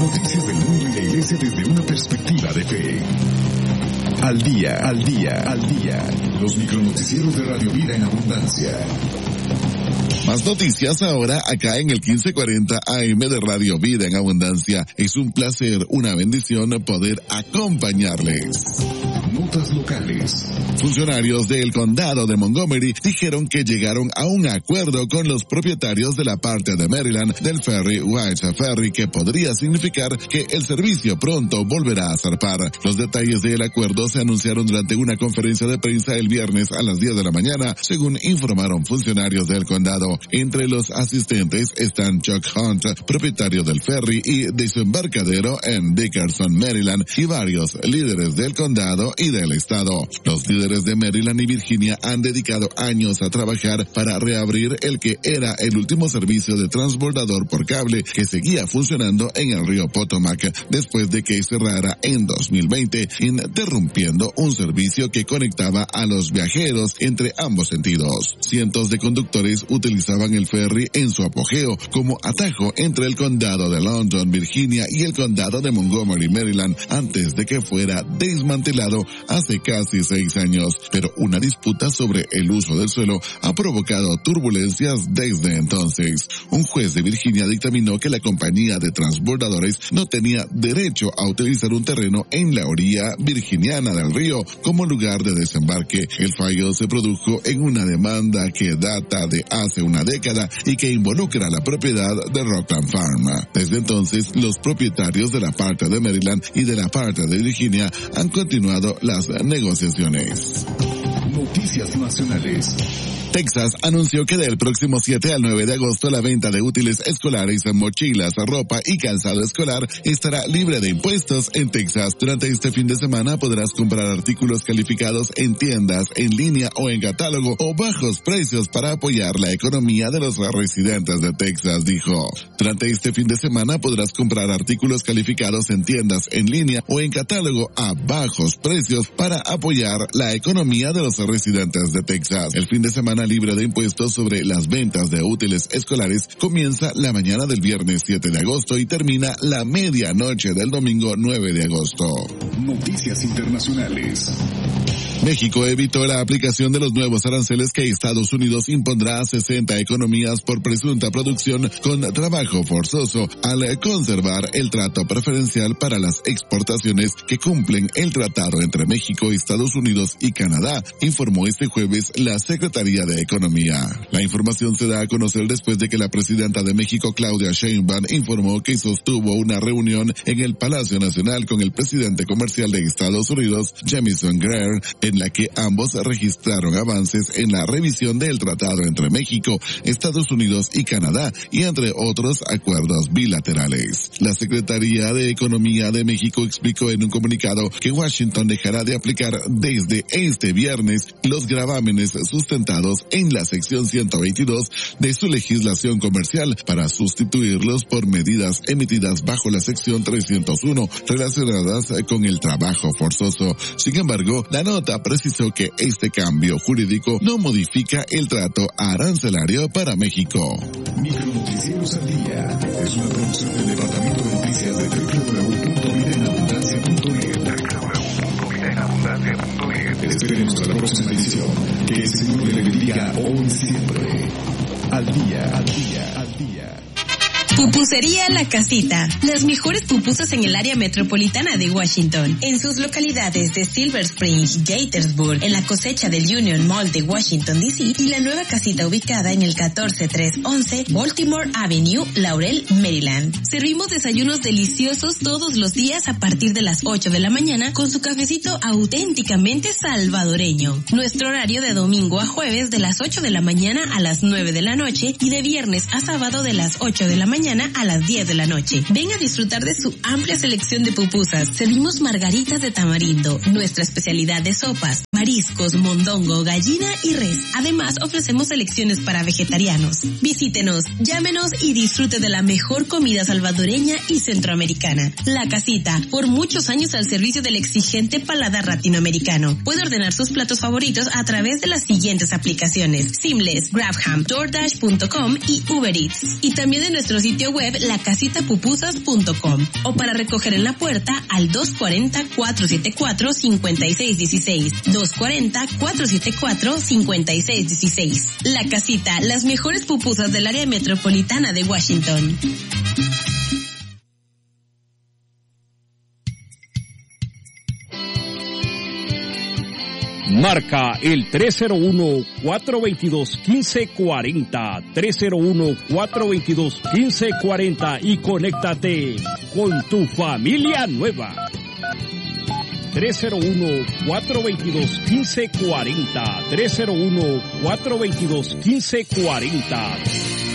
Noticias del mundo y la iglesia desde una perspectiva de fe. Al día, al día, al día. Los micronoticieros de Radio Vida en Abundancia. Más noticias ahora acá en el 1540 AM de Radio Vida en Abundancia. Es un placer, una bendición poder acompañarles. Notas locales. Funcionarios del condado de Montgomery dijeron que llegaron a un acuerdo con los propietarios de la parte de Maryland del ferry White Ferry, que podría significar que el servicio pronto volverá a zarpar. Los detalles del acuerdo se anunciaron durante una conferencia de prensa el viernes a las 10 de la mañana, según informaron funcionarios del condado. Entre los asistentes están Chuck Hunt, propietario del ferry y desembarcadero en Dickerson, Maryland, y varios líderes del condado y del estado. Los líderes de Maryland y Virginia han dedicado años a trabajar para reabrir el que era el último servicio de transbordador por cable que seguía funcionando en el río Potomac después de que cerrara en 2020, interrumpiendo un servicio que conectaba a los viajeros entre ambos sentidos. Cientos de conductores utilizaban el ferry en su apogeo como atajo entre el condado de London, Virginia, y el condado de Montgomery, Maryland, antes de que fuera desmantelado hace casi 6 años. Pero una disputa sobre el uso del suelo ha provocado turbulencias desde entonces. Un juez de Virginia dictaminó que la compañía de transbordadores no tenía derecho a utilizar un terreno en la orilla virginiana del río como lugar de desembarque. El fallo se produjo en una demanda que data de hace una década y que involucra la propiedad de Rockland Farm. Desde entonces, los propietarios de la parte de Maryland y de la parte de Virginia han continuado las negociaciones. Noticias nacionales. Texas anunció que del próximo 7 al 9 de agosto la venta de útiles escolares, mochilas, ropa y calzado escolar estará libre de impuestos en Texas. Durante este fin de semana podrás comprar artículos calificados en tiendas, en línea o en catálogo o bajos precios para apoyar la economía de los residentes de Texas, dijo. Durante este fin de semana podrás comprar artículos calificados en tiendas, en línea o en catálogo a bajos precios para apoyar la economía de los residentes de Texas. El fin de semana libre de impuestos sobre las ventas de útiles escolares comienza la mañana del viernes 7 de agosto y termina la medianoche del domingo 9 de agosto. Noticias internacionales. México evitó la aplicación de los nuevos aranceles que Estados Unidos impondrá a 60 economías por presunta producción con trabajo forzoso al conservar el trato preferencial para las exportaciones que cumplen el tratado entre México, Estados Unidos y Canadá, informó este jueves la Secretaría de Economía. La información se da a conocer después de que la presidenta de México, Claudia Sheinbaum, informó que sostuvo una reunión en el Palacio Nacional con el presidente comercial de Estados Unidos, Jamieson Greer, en la que ambos registraron avances en la revisión del tratado entre México, Estados Unidos y Canadá, y entre otros acuerdos bilaterales. La Secretaría de Economía de México explicó en un comunicado que Washington dejará de aplicar desde este viernes los gravámenes sustentados en la sección 122 de su legislación comercial para sustituirlos por medidas emitidas bajo la sección 301 relacionadas con el trabajo forzoso. Sin embargo, la nota precisó que este cambio jurídico no modifica el trato arancelario para México. Micronoticieros al día es una producción del Departamento de Noticias de www.vidaenabundancia.es. Esperemos a la próxima edición. Que el Señor le bendiga hoy y siempre. Al día, al día, al día. Pupusería La Casita. Las mejores pupusas en el área metropolitana de Washington. En sus localidades de Silver Spring, Gaithersburg, en la cosecha del Union Mall de Washington, D.C. y la nueva casita ubicada en el 14311 Baltimore Avenue, Laurel, Maryland. Servimos desayunos deliciosos todos los días a partir de las 8 de la mañana con su cafecito auténticamente salvadoreño. Nuestro horario de domingo a jueves de las 8 de la mañana a las 9 de la noche y de viernes a sábado de las 8 de la mañana a las 10 de la noche. Ven a disfrutar de su amplia selección de pupusas. Servimos margaritas de tamarindo, nuestra especialidad de sopas, mariscos, mondongo, gallina y res. Además, ofrecemos selecciones para vegetarianos. Visítenos, llámenos y disfrute de la mejor comida salvadoreña y centroamericana. La Casita, por muchos años al servicio del exigente paladar latinoamericano. Puede ordenar sus platos favoritos a través de las siguientes aplicaciones: Seamless, Grabham, DoorDash.com y Uber Eats. Y también de nuestro sitio web web lacasitapupusas.com o para recoger en la puerta al 240-474-5616. 240-474-5616. La Casita, las mejores pupusas del área metropolitana de Washington. Marca el 301-422-1540, 301-422-1540 y conéctate con tu familia nueva. 301-422-1540, 301-422-1540.